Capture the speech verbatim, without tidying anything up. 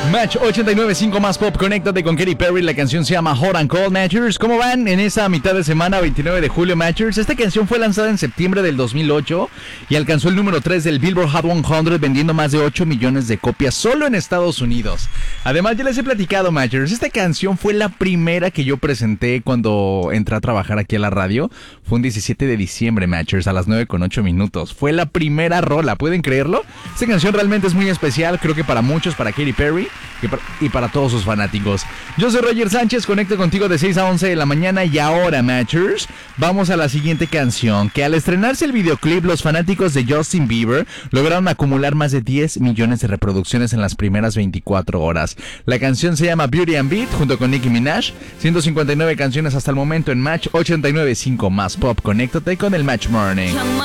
Match ochenta y nueve punto cinco más pop, conéctate con Katy Perry. La canción se llama Hot and Cold. Matchers, ¿cómo van en esa mitad de semana, veintinueve de julio, Matchers? Esta canción fue lanzada en septiembre del dos mil ocho y alcanzó el número tres del Billboard Hot cien, vendiendo más de ocho millones de copias solo en Estados Unidos. Además, ya les he platicado, Matchers, esta canción fue la primera que yo presenté cuando entré a trabajar aquí a la radio. Fue un diecisiete de diciembre, Matchers, a las nueve con ocho minutos. Fue la primera rola, ¿pueden creerlo? Esta canción realmente es muy especial, creo que para muchos, para Katy Perry y para, y para todos sus fanáticos. Yo soy Roger Sánchez, conecto contigo de seis a once de la mañana y ahora, Matchers, vamos a la siguiente canción, que al estrenarse el videoclip, los fanáticos de Justin Bieber lograron acumular más de diez millones de reproducciones en las primeras veinticuatro horas. La canción se llama Beauty and Beat, junto con Nicki Minaj, ciento cincuenta y nueve canciones hasta el momento en Match ochenta y nueve punto cinco más pop. Conéctate con el Match Morning.